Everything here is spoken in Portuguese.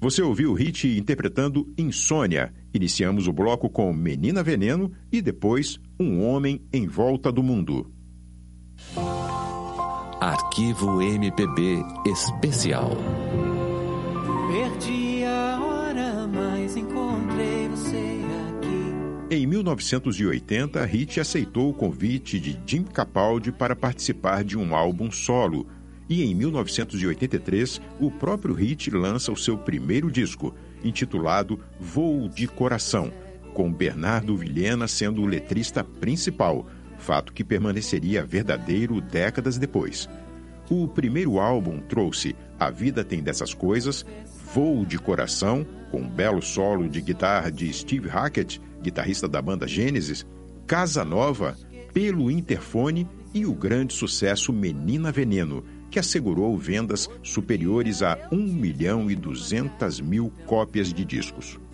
Você ouviu o Hit interpretando Insônia. Iniciamos o bloco com Menina Veneno e depois Um Homem em Volta do Mundo. Arquivo MPB Especial. Perdi a hora, mas encontrei você aqui. Em 1980, Hit aceitou o convite de Jim Capaldi para participar de um álbum solo. E em 1983, o próprio Hit lança o seu primeiro disco, intitulado Voo de Coração, com Bernardo Vilhena sendo o letrista principal, fato que permaneceria verdadeiro décadas depois. O primeiro álbum trouxe A Vida Tem Dessas Coisas, Voo de Coração, com um belo solo de guitarra de Steve Hackett, guitarrista da banda Gênesis, Casa Nova, Pelo Interfone e o grande sucesso Menina Veneno, que assegurou vendas superiores a 1.200.000 cópias de discos.